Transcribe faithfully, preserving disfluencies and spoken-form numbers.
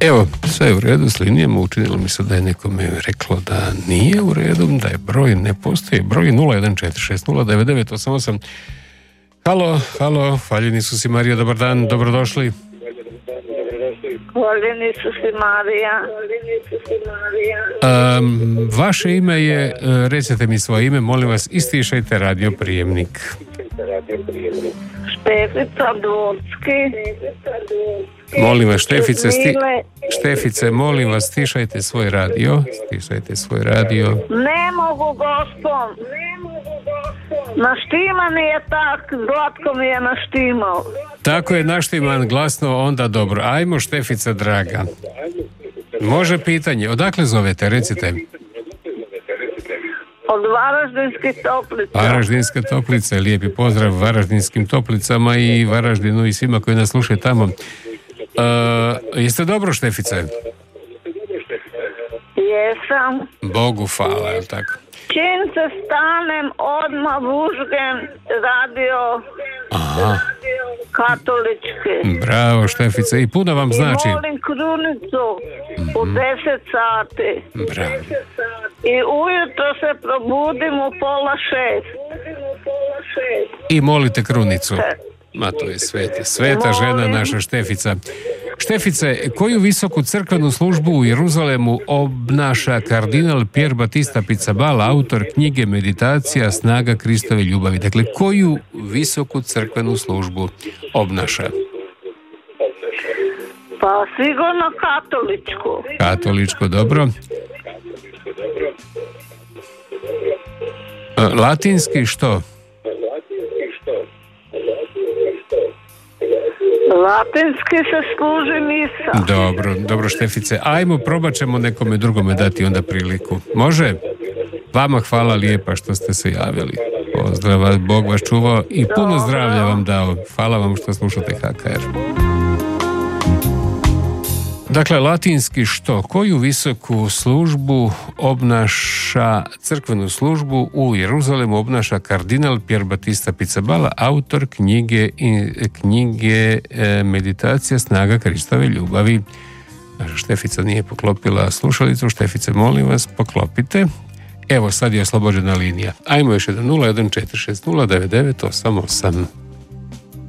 Evo, sve je u redu s linijama, učinilo mi se da je nekome reklo da nije u redu, da je broj ne postoji, broj nula jedan četiri šest nula devet devet osam osam. Halo, halo, hvaljeni su si Marija, dobar dan, dobrodošli. Hvaljeni su si Marija. Um, vaše ime je, recite mi svoje ime, molim vas, istišajte radio prijemnik. Štefica Dvorski. Molim vas, Štefice, sti, Štefice, molim vas, stišajte svoj radio, stišajte svoj radio. Ne mogu, gospon. Naštiman je tak, glatko mi je naštimao. Tako je naštiman glasno, onda dobro. Ajmo, Štefica draga. Može pitanje, odakle zovete, recite. Od Varaždinskih Toplica. Varaždinske Toplice, lijepi pozdrav Varaždinskim Toplicama i Varaždinu i svima koji nas slušaju tamo. Uh, jeste dobro, Štefice? Jesam. Bogu hvala, je li tako? Čim se stanem, odmah vužgem radio. Aha. Katolički. Bravo, Štefice, i puno vam znači. I molim krunicu mm-hmm. u deset sati. Bravo. I ujutro se probudim u pola šest. I molite krunicu. Ma to je sveta, sveta žena naša Štefica. Štefice, koju visoku crkvenu službu u Jeruzalemu obnaša kardinal Pier Battista Pizzaballa, autor knjige Meditacija, snaga Kristove ljubavi? Dakle, koju visoku crkvenu službu obnaša? Pa sigurno katoličku. Katoličko, dobro. Latinski što? Latinski se služi misa. Dobro, dobro Štefice. Ajmo, probat ćemo nekome drugome dati onda priliku. Može? Vama hvala lijepa što ste se javili. Pozdrav vas, Bog vas čuvao i puno dobro. Zdravlja vam dao. Hvala vam što slušate H K R. Dakle, latinski što? Koju visoku službu obnaša, crkvenu službu u Jeruzalemu obnaša kardinal Pier Battista Pizzaballa, autor knjige, knjige Meditacija, snaga Kristove ljubavi. Naša Štefica nije poklopila slušalicu. Štefice, molim vas, poklopite. Evo, sad je oslobođena linija. Ajmo još jedan nula jedan četiri šest nula devet devet osam osam.